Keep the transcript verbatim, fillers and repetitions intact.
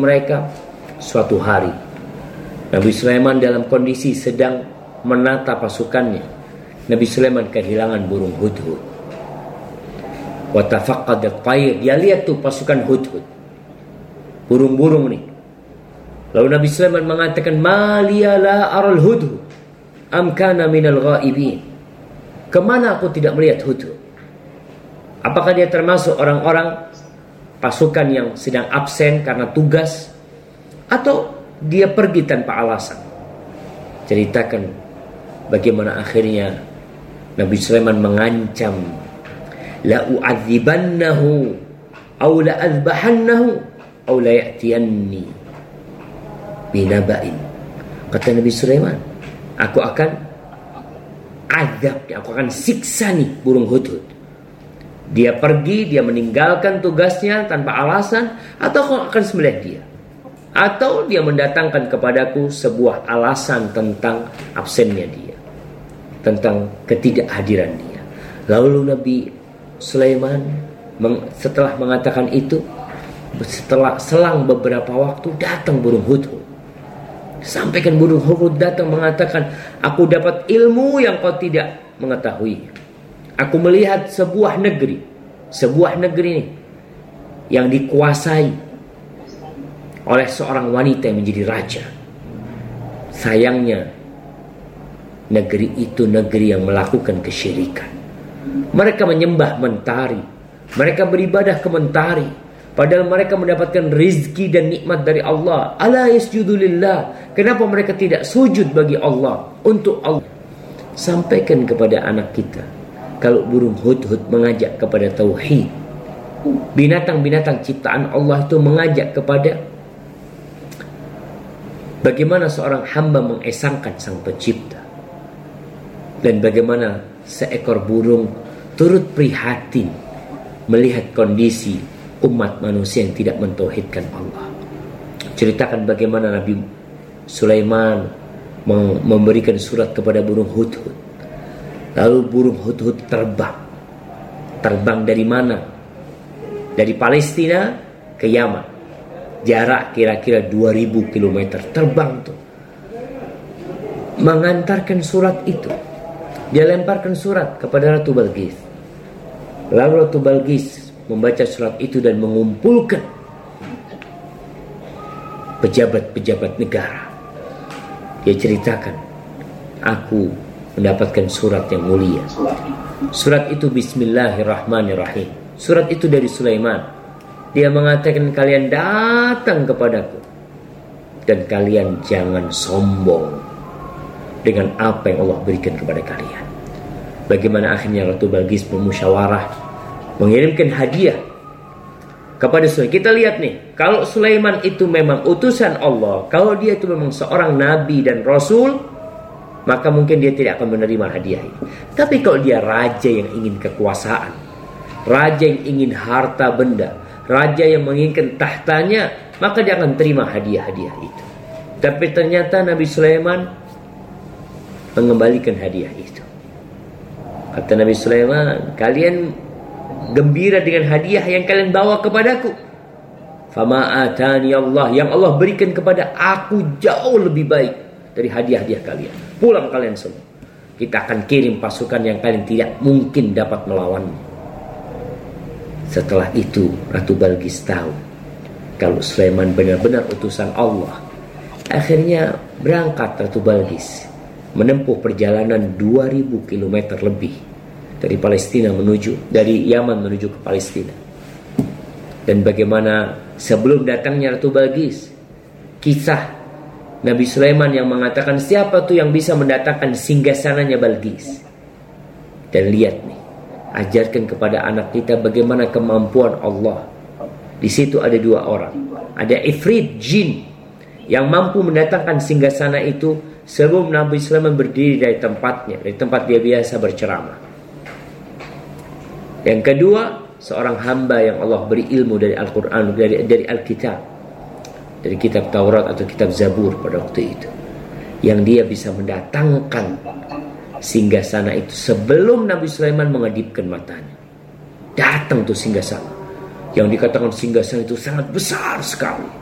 mereka. Suatu hari Nabi Sulaiman dalam kondisi sedang menata pasukannya, Nabi Sulaiman kehilangan burung hudhud. Wa tafaqqada at-tayr, dia lihat tuh pasukan hudhud, burung-burung nih. Lalu Nabi Sulaiman mengatakan, ma liya la aral hudhud am kana minal ghaibin. Kemana aku tidak melihat hudhud? Apakah dia termasuk orang-orang pasukan yang sedang absen karena tugas, atau dia pergi tanpa alasan? Ceritakan bagaimana akhirnya Nabi Sulaiman mengancam, la u'adzibannahu aw la azbahannahu aw la ya'tiyanni binaba'in. Kata Nabi Sulaiman, aku akan azab, aku akan siksa nih burung hudhud. Dia pergi, dia meninggalkan tugasnya tanpa alasan, atau aku akan sembelih dia, atau dia mendatangkan kepadaku sebuah alasan tentang absennya dia, tentang ketidakhadiran dia. Lalu Nabi Sulaiman setelah mengatakan itu, setelah selang beberapa waktu datang burung hudhud. Sampaikan burung hudhud datang mengatakan, aku dapat ilmu yang kau tidak mengetahui. Aku melihat sebuah negeri, sebuah negeri yang dikuasai oleh seorang wanita yang menjadi raja. Sayangnya negeri itu negeri yang melakukan kesyirikan. Mereka menyembah mentari, mereka beribadah ke mentari, padahal mereka mendapatkan rizki dan nikmat dari Allah. Ala yasjudu lillah, kenapa mereka tidak sujud bagi Allah, untuk Allah? Sampaikan kepada anak kita, kalau burung hudhud mengajak kepada tauhid, binatang-binatang ciptaan Allah itu mengajak kepada bagaimana seorang hamba mengesangkan sang pencipta, dan bagaimana seekor burung turut prihatin melihat kondisi umat manusia yang tidak mentauhidkan Allah. Ceritakan bagaimana Nabi Sulaiman memberikan surat kepada burung hudhud. Lalu burung hudhud terbang. Terbang dari mana? Dari Palestina ke Yaman. Jarak kira-kira dua ribu kilometer. Terbang tuh. Mengantarkan surat itu. Dia lemparkan surat kepada Ratu Balqis. Lalu Ratu Balqis membaca surat itu dan mengumpulkan pejabat-pejabat negara. Dia ceritakan, aku mendapatkan surat yang mulia. Surat itu Bismillahirrahmanirrahim. Surat itu dari Sulaiman. Dia mengatakan, kalian datang kepadaku dan kalian jangan sombong dengan apa yang Allah berikan kepada kalian. Bagaimana akhirnya Ratu Balqis bermusyawarah mengirimkan hadiah kepada Sulaiman. Kita lihat nih, kalau Sulaiman itu memang utusan Allah, kalau dia itu memang seorang nabi dan rasul, maka mungkin dia tidak akan menerima hadiah ini. Tapi kalau dia raja yang ingin kekuasaan, raja yang ingin harta benda, raja yang menginginkan tahtanya, maka dia akan terima hadiah-hadiah itu. Tapi ternyata Nabi Sulaiman mengembalikan hadiah itu. Kata Nabi Sulaiman, kalian gembira dengan hadiah yang kalian bawa kepadaku. Fama atani Allah, yang Allah berikan kepada aku jauh lebih baik dari hadiah-hadiah kalian. Pulang kalian semua. Kita akan kirim pasukan yang kalian tidak mungkin dapat melawannya. Setelah itu Ratu Balqis tahu kalau Sulaiman benar-benar utusan Allah. Akhirnya berangkat Ratu Balqis menempuh perjalanan dua ribu kilometer lebih dari Palestina menuju dari Yaman menuju ke Palestina. Dan bagaimana sebelum datangnya Ratu Balqis, kisah Nabi Sulaiman yang mengatakan, siapa tuh yang bisa mendatangkan singgasananya Balqis? Dan lihat nih, ajarkan kepada anak kita bagaimana kemampuan Allah. Di situ ada dua orang. Ada ifrit jin yang mampu mendatangkan singgasana itu sebelum Nabi Sulaiman berdiri dari tempatnya, dari tempat dia biasa berceramah. Yang kedua, seorang hamba yang Allah beri ilmu dari Al-Quran, dari, dari Alkitab, dari kitab Taurat atau kitab Zabur pada waktu itu, yang dia bisa mendatangkan singgasana itu sebelum Nabi Sulaiman mengedipkan matanya. Datang tuh singgasana, yang dikatakan singgasana itu sangat besar sekali.